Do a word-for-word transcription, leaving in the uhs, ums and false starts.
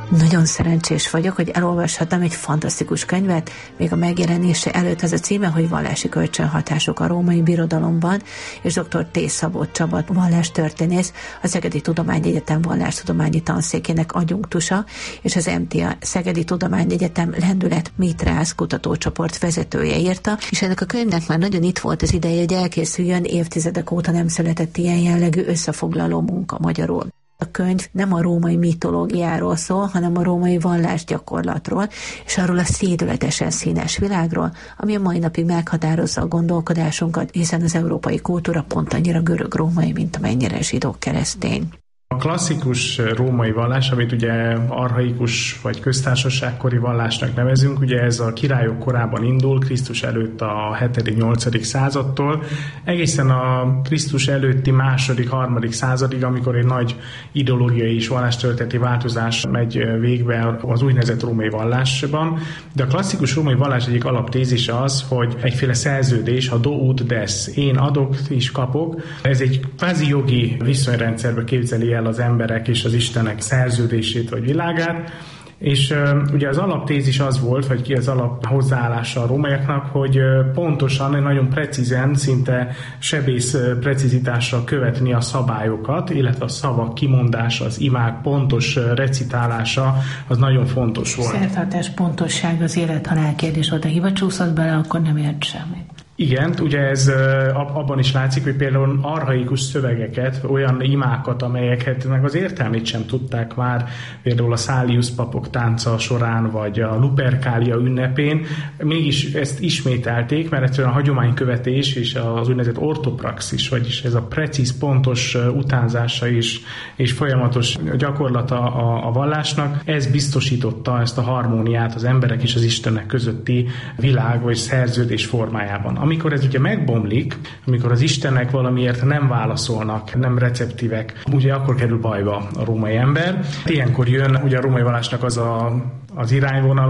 Nagyon szerencsés vagyok, hogy elolvashattam egy fantasztikus könyvet, még a megjelenése előtt. Az a címe, hogy Vallási kölcsönhatások a római birodalomban, és dr. T. Szabó Csaba vallástörténész, a Szegedi Tudományegyetem vallástudományi tanszékének adjunktusa, és az em té á Szegedi Tudományegyetem Lendület Mitrász kutatócsoport vezetője írta, és ennek a könyvnek már nagyon itt volt az ideje, hogy elkészüljön, évtizedek óta nem született ilyen jellegű összefoglaló munka magyarul. A könyv nem a római mitológiáról szól, hanem a római vallásgyakorlatról, és arról a szédületesen színes világról, ami a mai napig meghatározza a gondolkodásunkat, hiszen az európai kultúra pont annyira görög-római, mint amennyire zsidó-keresztény. A klasszikus római vallás, amit ugye archaikus vagy köztársaságkori vallásnak nevezünk, ugye ez a királyok korában indul, Krisztus előtt a hetedik-nyolcadik századtól, egészen a Krisztus előtti második, harmadik századig, amikor egy nagy ideológiai és vallástörténeti változás megy végbe az úgynevezett római vallásban. De a klasszikus római vallás egyik alaptézise az, hogy egyféle szerződés, a do ut des, én adok és kapok, ez egy kvázi jogi viszonyrendszerbe képzeli el az emberek és az Istenek szerződését vagy világát, és uh, ugye az alaptézis az volt, vagy ki az alap hozzáállása a rómaiaknak, hogy uh, pontosan, nagyon precízen, szinte sebész uh, precizitásra követni a szabályokat, illetve a szavak kimondása, az imák pontos uh, recitálása, az nagyon fontos volt. Szertartás pontosság az élet-halál kérdés volt, a hiba csúszott bele, akkor nem ért semmit. Igen, ugye ez abban is látszik, hogy például archaikus szövegeket, olyan imákat, amelyeknek az értelmét sem tudták már, például a Szálius papok tánca során, vagy a Lupercalia ünnepén, mégis ezt ismételték, mert egyszerűen a hagyománykövetés és az úgynevezett ortopraxis, vagyis ez a precíz, pontos utánzása és, és folyamatos gyakorlata a, a vallásnak, ez biztosította ezt a harmóniát az emberek és az Istenek közötti világ vagy szerződés formájában. Amikor ez ugye megbomlik, amikor az Istenek valamiért nem válaszolnak, nem receptívek, ugye akkor kerül bajba a római ember. Ilyenkor jön ugye a római vallásnak az a, az irányvonal,